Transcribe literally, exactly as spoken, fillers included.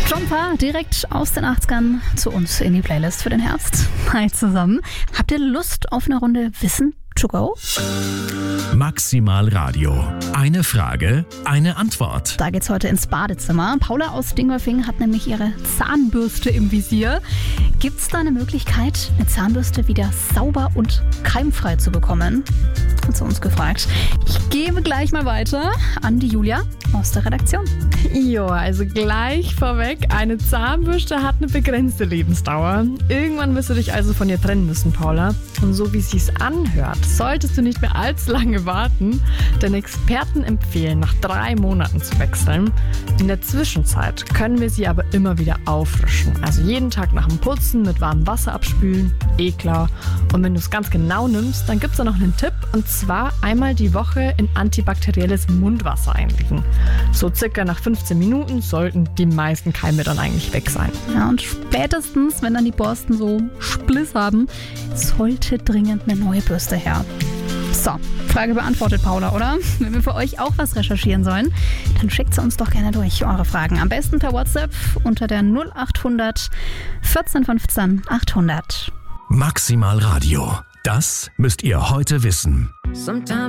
Jumper direkt aus den achtzigern zu uns in die Playlist für den Herbst. Hi zusammen. Habt ihr Lust auf eine Runde Wissen to go? Maximal Radio. Eine Frage, eine Antwort. Da geht's heute ins Badezimmer. Paula aus Dingolfing hat nämlich ihre Zahnbürste im Visier. Gibt's da eine Möglichkeit, eine Zahnbürste wieder sauber und keimfrei zu bekommen? Hat sie uns gefragt. Ich gebe gleich mal weiter an die Julia aus der Redaktion. Jo, also gleich vorweg, eine Zahnbürste hat eine begrenzte Lebensdauer. Irgendwann wirst du dich also von ihr trennen müssen, Paula. Und so wie es sich anhört, solltest du nicht mehr allzu lange warten, denn Experten empfehlen, nach drei Monaten zu wechseln. In der Zwischenzeit können wir sie aber immer wieder auffrischen. Also jeden Tag nach dem Putzen mit warmem Wasser abspülen, eh klar. Und wenn du es ganz genau nimmst, dann gibt es da noch einen Tipp, und zwar einmal die Woche in antibakterielles Mundwasser einlegen. So circa nach fünfzehn Minuten sollten die meisten Keime dann eigentlich weg sein. Ja, und spätestens, wenn dann die Borsten so Spliss haben, sollte dringend eine neue Bürste her. So, Frage beantwortet, Paula, oder? Wenn wir für euch auch was recherchieren sollen, dann schickt sie uns doch gerne durch, eure Fragen. Am besten per WhatsApp unter der null acht hundert vierzehn fünfzehn achthundert. Maximal Radio. Das müsst ihr heute wissen. Sometimes